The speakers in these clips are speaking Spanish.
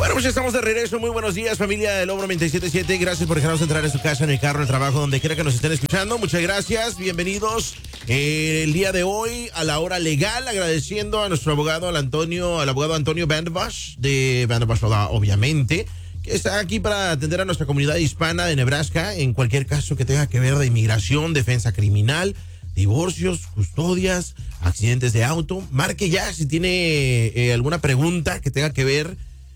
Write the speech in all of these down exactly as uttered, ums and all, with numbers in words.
Bueno, pues ya estamos de regreso. Muy buenos días, familia del Lobo noventa y siete punto siete. Gracias por dejarnos entrar en su casa, en el carro, en el trabajo, donde quiera que nos estén escuchando. Muchas gracias. Bienvenidos eh, el día de hoy a la hora legal, agradeciendo a nuestro abogado, al Antonio, al abogado Antonio Vandenbosch, de Vandenbosch Law, obviamente, que está aquí para atender a nuestra comunidad hispana de Nebraska en cualquier caso que tenga que ver de inmigración, defensa criminal, divorcios, custodias, accidentes de auto. Marque ya si tiene eh, alguna pregunta que tenga que ver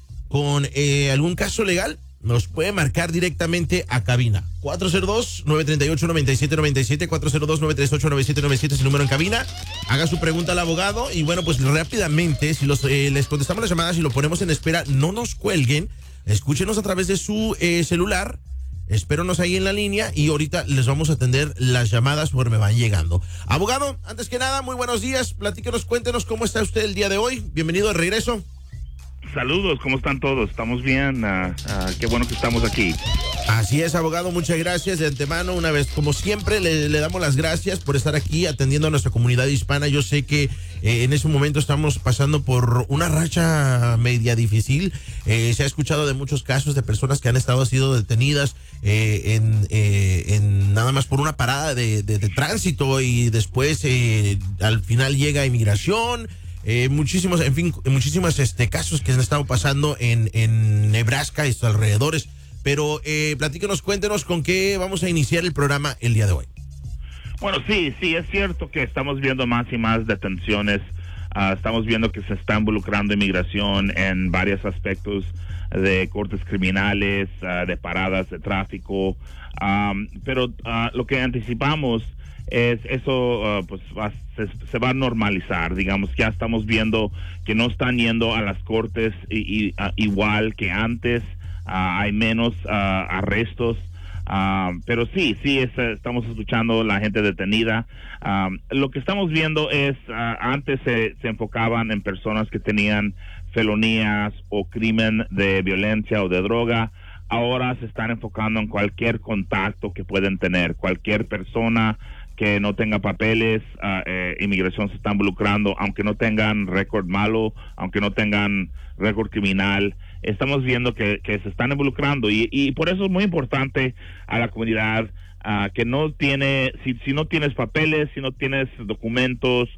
con eh, algún caso legal. Nos puede marcar directamente a cabina. cuatro cero dos, nueve tres ocho, nueve siete nueve siete, cuatro cero dos, nueve tres ocho, nueve siete nueve siete es el número en cabina. Haga su pregunta al abogado y bueno, pues rápidamente, si los, eh, les contestamos las llamadas y lo ponemos en espera, no nos cuelguen, escúchenos a través de su eh, celular, espérenos ahí en la línea y ahorita les vamos a atender las llamadas por me van llegando. Abogado, antes que nada, muy buenos días, platíquenos, cuéntenos cómo está usted el día de hoy. Bienvenido de regreso. Saludos, ¿cómo están todos? ¿Estamos bien? Uh, uh, qué bueno que estamos aquí. Así es, abogado, muchas gracias de antemano. Una vez, como siempre, le, le damos las gracias por estar aquí atendiendo a nuestra comunidad hispana. Yo sé que eh, en ese momento estamos pasando por una racha media difícil. Eh, se ha escuchado de muchos casos de personas que han estado sido detenidas eh, en, eh, en nada más por una parada de, de, de tránsito y después eh, al final llega inmigración. Eh, muchísimos, en fin, muchísimos este, casos que han estado pasando en, en Nebraska y sus alrededores. Pero eh, platíquenos, cuéntenos con qué vamos a iniciar el programa el día de hoy. Bueno, sí, sí, es cierto que estamos viendo más y más detenciones. Uh, estamos viendo que se está involucrando inmigración en varios aspectos de cortes criminales, uh, de paradas de tráfico. Um, pero uh, lo que anticipamos es eso, uh, pues va, se, se va a normalizar, digamos. Ya estamos viendo que no están yendo a las cortes y, y, uh, igual que antes. Uh, hay menos uh, arrestos, uh, pero sí, sí es, estamos escuchando la gente detenida. Um, lo que estamos viendo es, uh, antes se, se enfocaban en personas que tenían felonías o crimen de violencia o de droga. Ahora se están enfocando en cualquier contacto que pueden tener, cualquier persona que no tenga papeles. uh, eh, inmigración se está involucrando, aunque no tengan récord malo, aunque no tengan récord criminal. Estamos viendo que, que se están involucrando y, y por eso es muy importante a la comunidad uh, que no tiene, si, si no tienes papeles, si no tienes documentos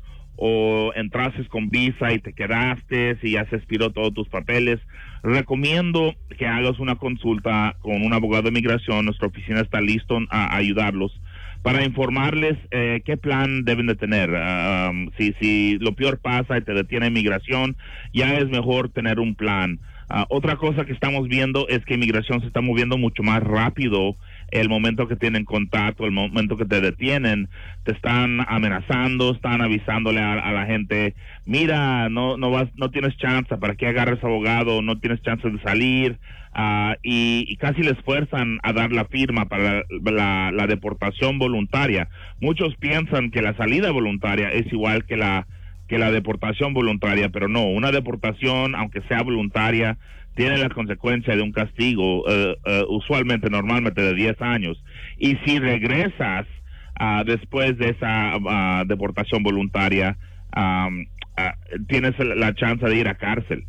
o entraste con visa y te quedaste, si ya se expiró todos tus papeles, recomiendo que hagas una consulta con un abogado de inmigración. Nuestra oficina está listo a ayudarlos para informarles eh, qué plan deben de tener. Uh, um, si, si lo peor pasa y te detiene inmigración, ya es mejor tener un plan. Uh, otra cosa que estamos viendo es que inmigración se está moviendo mucho más rápido. El momento que tienen contacto, el momento que te detienen, te están amenazando, están avisándole a, a la gente, mira, no no vas, no tienes chance, ¿para qué agarres abogado? No tienes chance de salir. Uh, y, y casi les fuerzan a dar la firma para la, la, la deportación voluntaria. Muchos piensan que la salida voluntaria es igual que la que la deportación voluntaria, pero no. Una deportación, aunque sea voluntaria, tiene la consecuencia de un castigo, uh, uh, usualmente, normalmente de diez años. Y si regresas uh, después de esa uh, deportación voluntaria, um, uh, tienes la chance de ir a cárcel.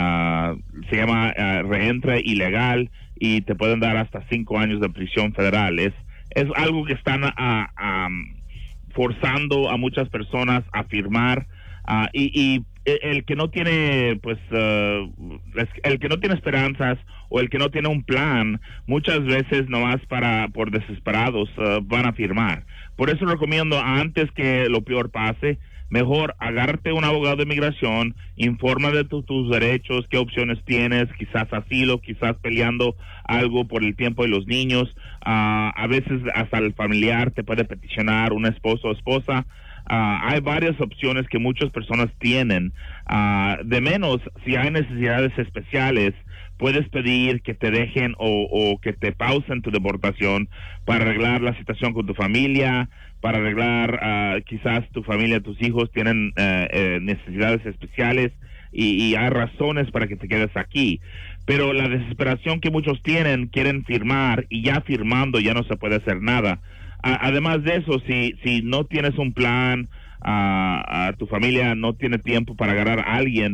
Uh, se llama uh, reentre ilegal y te pueden dar hasta cinco años de prisión federal. Es, es algo que están uh, um, forzando a muchas personas a firmar. Uh, y, y el que no tiene, pues, uh, el que no tiene esperanzas o el que no tiene un plan, muchas veces nomás para, por desesperados, uh, van a firmar. Por eso recomiendo, antes que lo peor pase, mejor agárrate un abogado de inmigración, informa de tu, tus derechos, qué opciones tienes, quizás asilo, quizás peleando algo por el tiempo de los niños. Uh, a veces hasta el familiar te puede peticionar, un esposo o esposa. Uh, hay varias opciones que muchas personas tienen. Uh, de menos, si hay necesidades especiales, puedes pedir que te dejen o, o que te pausen tu deportación para arreglar la situación con tu familia, para arreglar uh, quizás tu familia, tus hijos tienen uh, eh, necesidades especiales y, y hay razones para que te quedes aquí. Pero la desesperación que muchos tienen, quieren firmar y ya firmando ya no se puede hacer nada. Además de eso, si si no tienes un plan, uh, uh, tu familia no tiene tiempo para agarrar a alguien,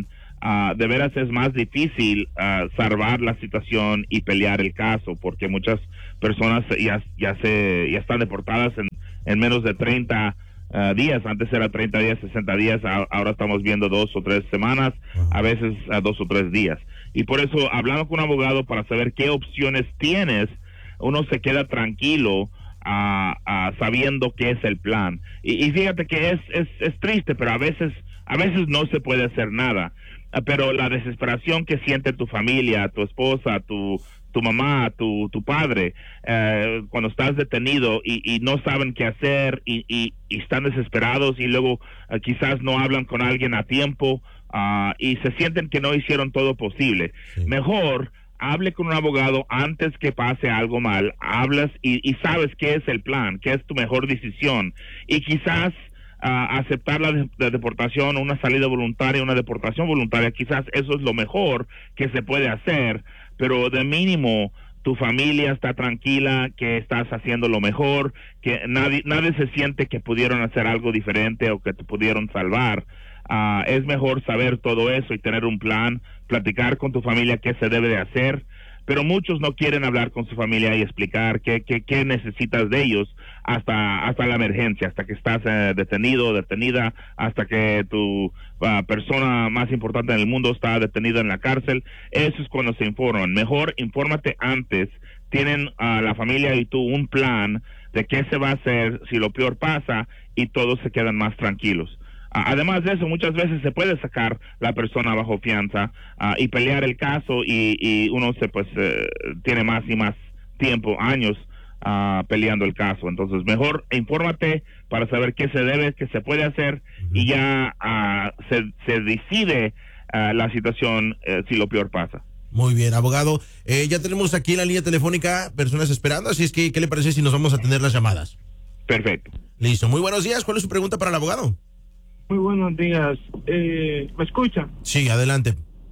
uh, de veras es más difícil uh, salvar la situación y pelear el caso, porque muchas personas ya, ya, se, ya están deportadas en, en menos de treinta Uh, días. Antes era treinta días, sesenta días, a, ahora estamos viendo dos o tres semanas, a veces uh, dos o tres días. Y por eso, hablando con un abogado para saber qué opciones tienes, uno se queda tranquilo uh, uh, sabiendo qué es el plan. Y, y fíjate que es, es, es triste, pero a veces, a veces no se puede hacer nada. Uh, pero la desesperación que siente tu familia, tu esposa, tu tu mamá, tu, tu padre, eh, cuando estás detenido y, y no saben qué hacer y, y, y están desesperados y luego uh, quizás no hablan con alguien a tiempo uh, y se sienten que no hicieron todo posible. Sí. Mejor hable con un abogado antes que pase algo mal, hablas y, y sabes qué es el plan, qué es tu mejor decisión y quizás uh, aceptar la, de, la deportación, una salida voluntaria, una deportación voluntaria, quizás eso es lo mejor que se puede hacer. Pero de mínimo tu familia está tranquila, que estás haciendo lo mejor, que nadie nadie se siente que pudieron hacer algo diferente o que te pudieron salvar. Uh, es mejor saber todo eso y tener un plan, platicar con tu familia qué se debe de hacer, pero muchos no quieren hablar con su familia y explicar qué, qué, qué necesitas de ellos hasta hasta la emergencia, hasta que estás eh, detenido, detenida, hasta que tu uh, persona más importante en el mundo está detenida en la cárcel. Eso es cuando se informan. Mejor infórmate antes. Tienen uh, la familia y tú un plan de qué se va a hacer si lo peor pasa y todos se quedan más tranquilos. Además de eso, muchas veces se puede sacar la persona bajo fianza uh, y pelear el caso y, y uno se pues eh, tiene más y más tiempo, años uh, peleando el caso. Entonces, mejor infórmate para saber qué se debe, qué se puede hacer uh-huh. y ya uh, se, se decide uh, la situación uh, si lo peor pasa. Muy bien, abogado. Eh, ya tenemos aquí en la línea telefónica personas esperando, así es que, ¿qué le parece si nos vamos a atender las llamadas? Perfecto. Listo. Muy buenos días. ¿Cuál es su pregunta para el abogado? Muy buenos días. Eh, ¿Me escucha? Sí, adelante.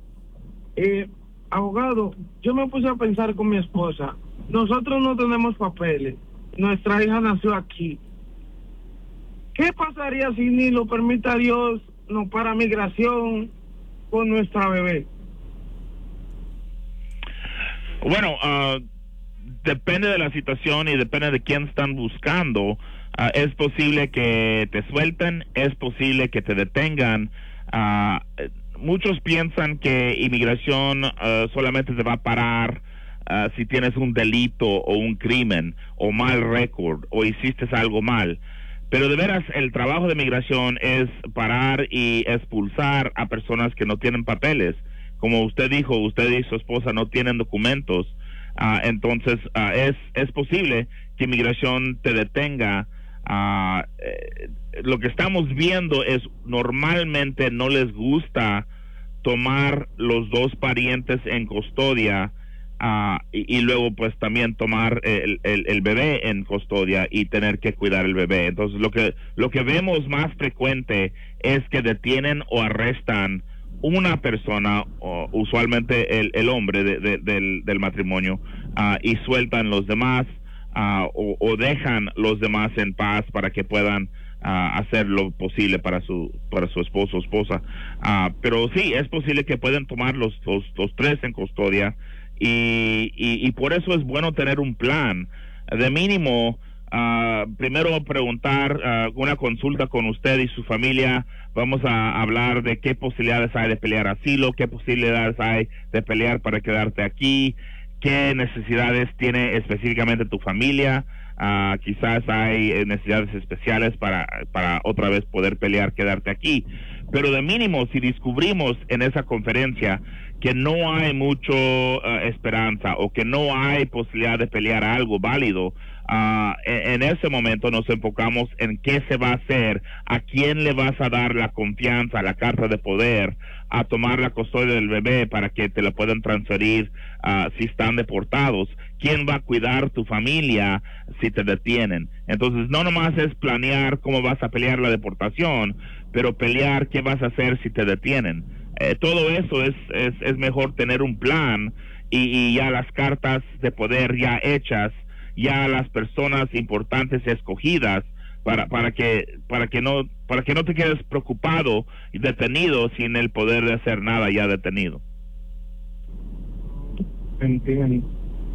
Eh, abogado, yo me puse a pensar con mi esposa. Nosotros no tenemos papeles. Nuestra hija nació aquí. ¿Qué pasaría si ni lo permita Dios no para migración con nuestra bebé? Bueno, uh, depende de la situación y depende de quién están buscando. Uh, es posible que te suelten, es posible que te detengan. Uh, muchos piensan que inmigración uh, solamente te va a parar uh, si tienes un delito o un crimen o mal récord o hiciste algo mal. Pero de veras el trabajo de migración es parar y expulsar a personas que no tienen papeles. Como usted dijo, usted y su esposa no tienen documentos. Uh, entonces uh, es, es posible que inmigración te detenga. Uh, eh, lo que estamos viendo es normalmente no les gusta tomar los dos parientes en custodia uh, y, y luego pues también tomar el, el, el bebé en custodia y tener que cuidar el bebé. Entonces lo que lo que vemos más frecuente es que detienen o arrestan una persona, o usualmente el, el hombre de, de, del, del matrimonio, uh, y sueltan los demás. Uh, o, o dejan los demás en paz para que puedan uh, hacer lo posible para su para su esposo o esposa. Uh, pero sí, es posible que puedan tomar los, los, los tres en custodia y, y, y por eso es bueno tener un plan. De mínimo, uh, primero preguntar uh, una consulta con usted y su familia. Vamos a hablar de qué posibilidades hay de pelear asilo, qué posibilidades hay de pelear para quedarte aquí, qué necesidades tiene específicamente tu familia. Uh, quizás hay necesidades especiales para, para otra vez poder pelear, quedarte aquí. Pero de mínimo, si descubrimos en esa conferencia que no hay mucho uh, esperanza o que no hay posibilidad de pelear algo válido, uh, en, en ese momento nos enfocamos en qué se va a hacer, a quién le vas a dar la confianza, la carta de poder, a tomar la custodia del bebé para que te la puedan transferir uh, si están deportados. ¿Quién va a cuidar tu familia si te detienen? Entonces, no nomás es planear cómo vas a pelear la deportación, pero pelear qué vas a hacer si te detienen. Eh, todo eso es, es, es mejor tener un plan y, y ya las cartas de poder ya hechas, ya las personas importantes escogidas para para que para que no para que no te quedes preocupado y detenido sin el poder de hacer nada ya detenido. Entiendo.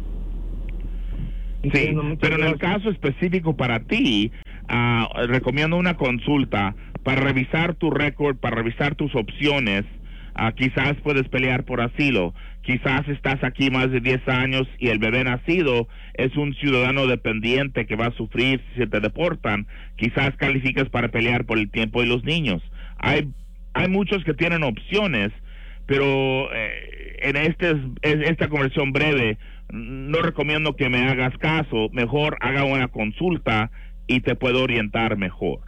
Sí, Entiendo, muchas pero en el gracias. caso específico para ti, uh, recomiendo una consulta para revisar tu récord, para revisar tus opciones. Uh, quizás puedes pelear por asilo, quizás estás aquí más de diez años y el bebé nacido es un ciudadano dependiente que va a sufrir si te deportan, quizás calificas para pelear por el tiempo de los niños. Hay, hay muchos que tienen opciones, pero eh, en este, en esta conversación breve no recomiendo que me hagas caso, mejor haga una consulta y te puedo orientar mejor.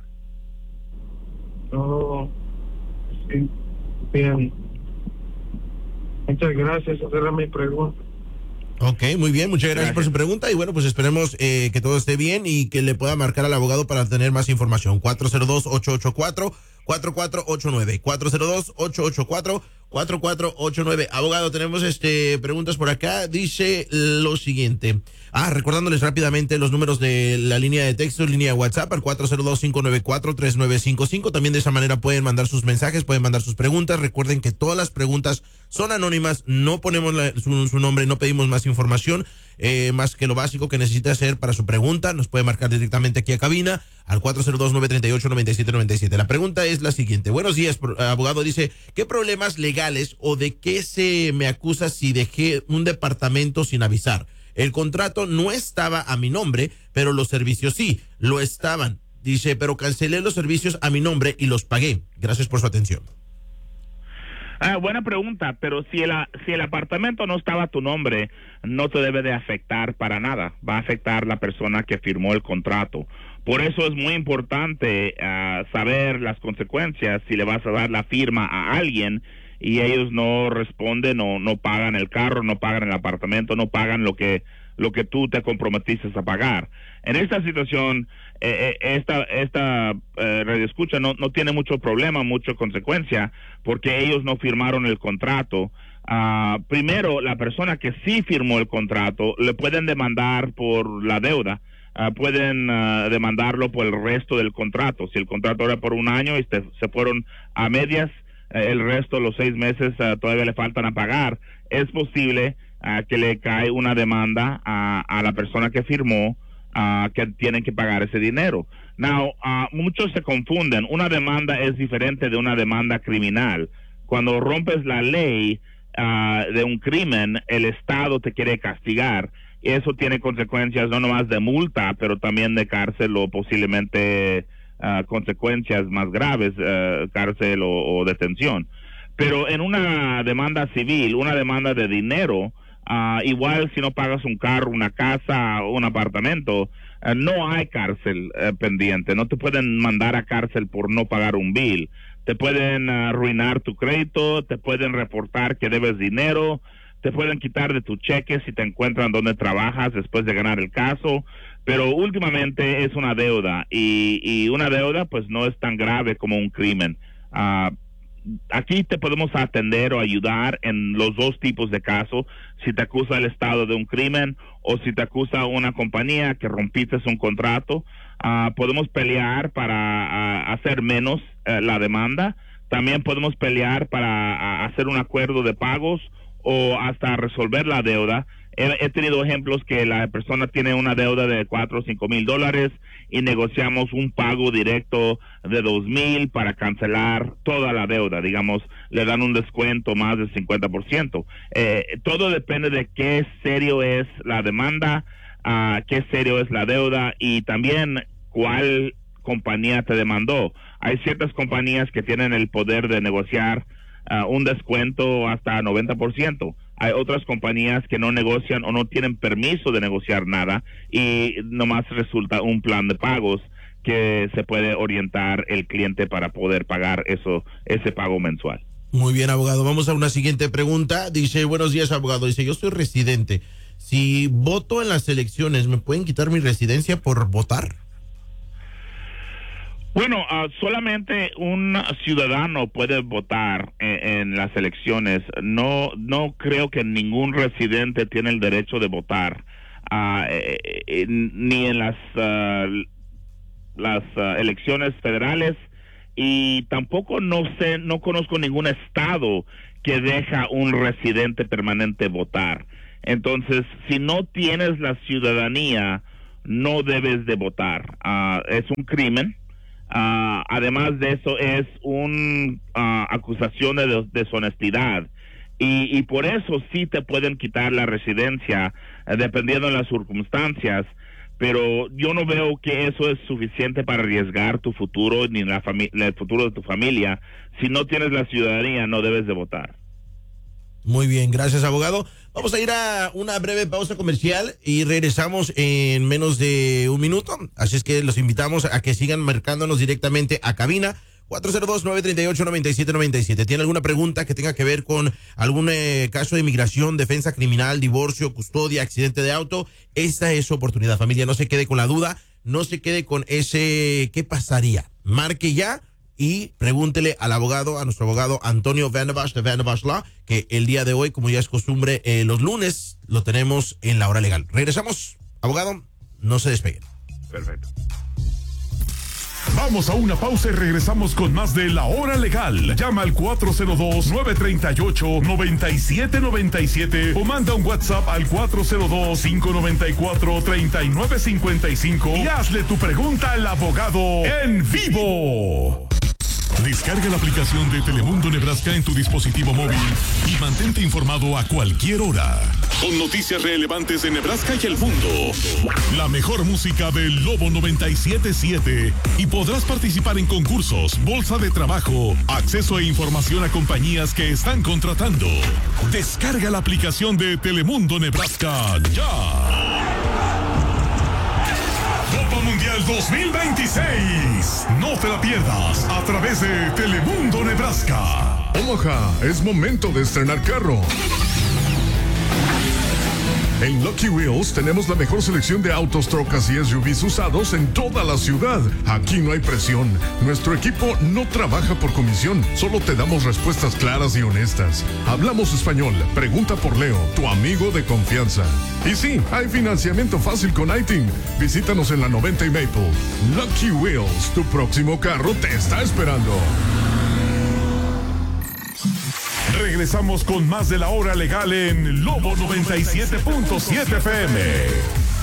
Oh, sí, bien. Muchas gracias, esa era mi pregunta. Ok, muy bien, muchas gracias, Gracias. por su pregunta y bueno, pues esperemos eh, que todo esté bien y que le pueda marcar al abogado para tener más información. cuatro cero dos, ocho ocho cuatro, cuatro cuatro ocho nueve, cuatro cero dos, ocho ocho cuatro, cuatro cuatro ocho nueve. Abogado, tenemos este preguntas por acá. Dice lo siguiente. Ah, recordándoles rápidamente los números de la línea de texto, línea de WhatsApp al cuatro cero dos, cinco nueve cuatro, tres nueve cinco cinco. También de esa manera pueden mandar sus mensajes, pueden mandar sus preguntas. Recuerden que todas las preguntas son anónimas, no ponemos la, su, su nombre, no pedimos más información, eh, más que lo básico que necesita hacer para su pregunta. Nos puede marcar directamente aquí a cabina al cuatro cero dos, nueve tres ocho, nueve siete nueve siete. La pregunta es la siguiente. Buenos días, abogado. Dice, ¿qué problemas legales o de qué se me acusa si dejé un departamento sin avisar? El contrato no estaba a mi nombre, pero los servicios sí, lo estaban. Dice, pero cancelé los servicios a mi nombre y los pagué. Gracias por su atención. Ah, buena pregunta, pero si el, si el apartamento no estaba a tu nombre, no te debe de afectar para nada. Va a afectar la persona que firmó el contrato. Por eso es muy importante uh, saber las consecuencias si le vas a dar la firma a alguien y ellos no responden o no pagan el carro, no pagan el apartamento, no pagan lo que lo que tú te comprometiste a pagar. En esta situación, eh, esta esta eh, radioescucha no, no tiene mucho problema, mucha consecuencia, porque ellos no firmaron el contrato. Uh, primero, la persona que sí firmó el contrato, le pueden demandar por la deuda. Uh, pueden uh, demandarlo por el resto del contrato. Si el contrato era por un año y se, se fueron a medias, eh, el resto, los seis meses, uh, todavía le faltan a pagar, es posible uh, que le cae una demanda a, a la persona que firmó, uh, que tienen que pagar ese dinero. Now, uh, muchos se confunden. Una demanda es diferente de una demanda criminal. Cuando rompes la ley uh, de un crimen, el Estado te quiere castigar. Eso tiene consecuencias no nomás de multa, pero también de cárcel o posiblemente uh, consecuencias más graves, uh, cárcel o, o detención. Pero en una demanda civil, una demanda de dinero, uh, igual si no pagas un carro, una casa, un apartamento, uh, no hay cárcel uh, pendiente. No te pueden mandar a cárcel por no pagar un bill. Te pueden uh, arruinar tu crédito, te pueden reportar que debes dinero, te pueden quitar de tu cheque si te encuentran donde trabajas después de ganar el caso, pero últimamente es una deuda y, y una deuda pues no es tan grave como un crimen. Uh, aquí te podemos atender o ayudar en los dos tipos de casos, si te acusa el Estado de un crimen o si te acusa una compañía que rompiste un contrato. Uh, podemos pelear para uh, hacer menos uh, la demanda, también podemos pelear para uh, hacer un acuerdo de pagos o hasta resolver la deuda. He, he tenido ejemplos que la persona tiene una deuda de cuatro o cinco mil dólares y negociamos un pago directo de dos mil para cancelar toda la deuda. Digamos, le dan un descuento más del cincuenta por ciento. Eh, todo depende de qué serio es la demanda, uh, qué serio es la deuda y también cuál compañía te demandó. Hay ciertas compañías que tienen el poder de negociar Uh, un descuento hasta noventa por ciento. Hay otras compañías que no negocian o no tienen permiso de negociar nada y nomás resulta un plan de pagos que se puede orientar el cliente para poder pagar eso, ese pago mensual. Muy bien, abogado. Vamos a una siguiente pregunta. Dice, buenos días, abogado. Dice, yo soy residente. Si voto en las elecciones, ¿me pueden quitar mi residencia por votar? Bueno, uh, solamente un ciudadano puede votar en, en las elecciones. No, no creo que ningún residente tiene el derecho de votar, uh, eh, eh, ni en las uh, las uh, elecciones federales, y tampoco no sé, no conozco ningún estado que deja un residente permanente votar. Entonces, si no tienes la ciudadanía, no debes de votar. Uh, es un crimen. Uh, además de eso, es una uh, acusación de deshonestidad. Y, y por eso sí te pueden quitar la residencia, eh, dependiendo de las circunstancias. Pero yo no veo que eso es suficiente para arriesgar tu futuro ni la fami- el futuro de tu familia. Si no tienes la ciudadanía, no debes de votar. Muy bien, gracias, abogado. Vamos a ir a una breve pausa comercial y regresamos en menos de un minuto. Así es que los invitamos a que sigan marcándonos directamente a cabina cuatro cero dos, nueve tres ocho, nueve siete nueve siete. ¿Tiene alguna pregunta que tenga que ver con algún eh, caso de inmigración, defensa criminal, divorcio, custodia, accidente de auto? Esta es su oportunidad, familia. No se quede con la duda, no se quede con ese ¿qué pasaría? Marque ya y pregúntele al abogado, a nuestro abogado Antonio Vanderbosch de Vanderbosch Law, que el día de hoy, como ya es costumbre, eh, los lunes lo tenemos en la hora legal. Regresamos, abogado, no se despeguen. Perfecto. Vamos a una pausa y regresamos con más de La Hora Legal. Llama al cuatro cero dos, nueve tres ocho, nueve siete nueve siete o manda un WhatsApp al cuatro cero dos, cinco nueve cuatro, tres nueve cinco cinco y hazle tu pregunta al abogado en vivo. Descarga la aplicación de Telemundo Nebraska en tu dispositivo móvil y mantente informado a cualquier hora. Con noticias relevantes de Nebraska y el mundo. La mejor música del Lobo noventa y siete punto siete. Y podrás participar en concursos, bolsa de trabajo, acceso e información a compañías que están contratando. Descarga la aplicación de Telemundo Nebraska ya. Copa Mundial dos mil veintiséis. No te la pierdas a través de Telemundo Nebraska. Omaha, es momento de estrenar carro. En Lucky Wheels tenemos la mejor selección de autos, trocas y S U Vs usados en toda la ciudad. Aquí no hay presión. Nuestro equipo no trabaja por comisión. Solo te damos respuestas claras y honestas. Hablamos español. Pregunta por Leo, tu amigo de confianza. Y sí, hay financiamiento fácil con I T I N. Visítanos en la noventa y Maple. Lucky Wheels, tu próximo carro te está esperando. Regresamos con más de La Hora Legal en Lobo noventa y siete punto siete F M.